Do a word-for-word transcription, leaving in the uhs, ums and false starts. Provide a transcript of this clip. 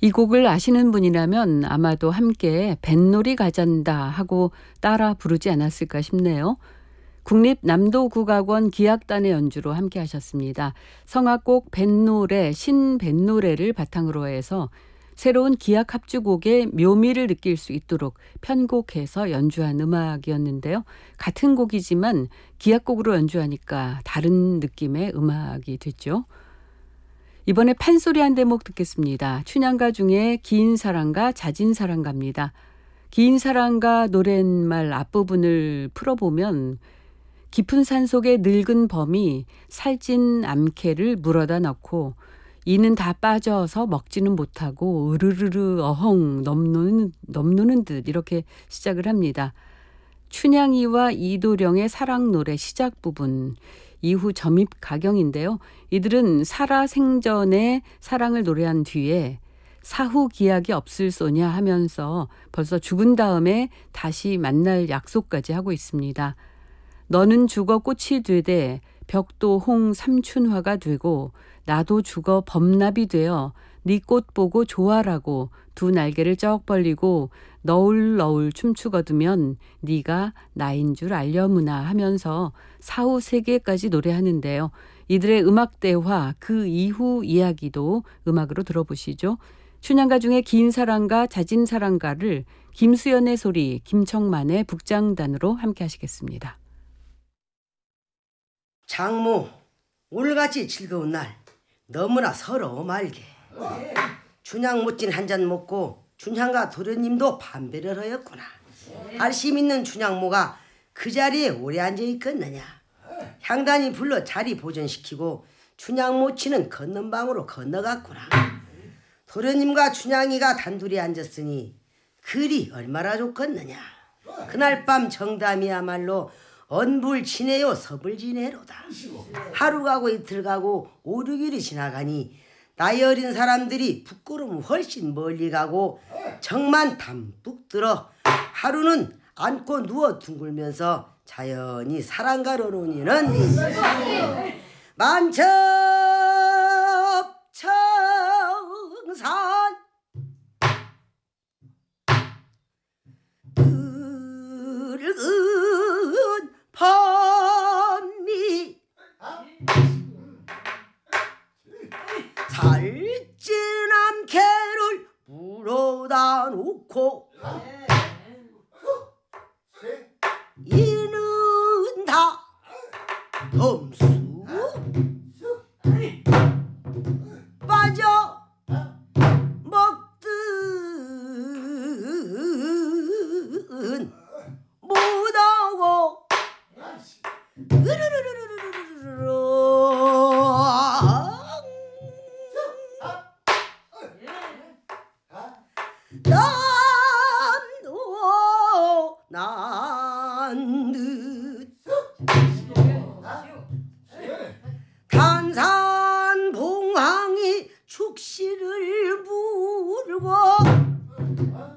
이 곡을 아시는 분이라면 아마도 함께 뱃놀이 가잔다 하고 따라 부르지 않았을까 싶네요. 국립남도국악원 기악단의 연주로 함께 하셨습니다. 성악곡 뱃노래, 신뱃노래를 바탕으로 해서 새로운 기악 합주곡의 묘미를 느낄 수 있도록 편곡해서 연주한 음악이었는데요. 같은 곡이지만 기악곡으로 연주하니까 다른 느낌의 음악이 됐죠. 이번에 판소리 한 대목 듣겠습니다. 춘향가 중에 긴 사랑가, 잦은 사랑가입니다. 긴 사랑가 노랫말 앞부분을 풀어보면 깊은 산 속에 늙은 범이 살찐 암캐를 물어다 넣고 이는 다 빠져서 먹지는 못하고 으르르르 어헝 넘누는, 넘누는 듯 이렇게 시작을 합니다. 춘향이와 이도령의 사랑 노래 시작 부분, 이후 점입 가경인데요. 이들은 살아생전에 사랑을 노래한 뒤에 사후 기약이 없을 소냐 하면서 벌써 죽은 다음에 다시 만날 약속까지 하고 있습니다. 너는 죽어 꽃이 되되 벽도 홍 삼춘화가 되고 나도 죽어 범납이 되어 네 꽃 보고 좋아라고 두 날개를 쩍 벌리고 너울너울 춤추거두면 네가 나인 줄 알려무나 하면서 사후 세계까지 노래하는데요. 이들의 음악대화 그 이후 이야기도 음악으로 들어보시죠. 춘향가 중에 긴 사랑가, 잦은 사랑가를 김수연의 소리, 김청만의 북장단으로 함께 하시겠습니다. 장모, 오늘같이 즐거운 날 너무나 서러워 말게. 춘향 못진 한 잔 먹고 춘향과 도련님도 반배를 하였구나. 알심 있는 춘향모가 그 자리에 오래 앉아있겠느냐. 향단이 불러 자리 보존시키고 춘향모치는 걷는 방으로 건너갔구나. 도련님과 춘향이가 단둘이 앉았으니 그리 얼마나 좋겠느냐. 그날 밤 정담이야말로 언불지내요 서불지내로다. 하루 가고 이틀 가고 오륙일이 지나가니 나이 어린 사람들이 부끄러움 훨씬 멀리 가고 정만 담뿍 들어 하루는 앉고 누워 둥글면서 자연히 사랑가로 노니는 만첩 청산 늙은 밤이 살찐 암캐를 물어다 놓고 이는 다 점수 빠져 먹든 못하고 남도 난듯 탄산 봉황이 축시를 불고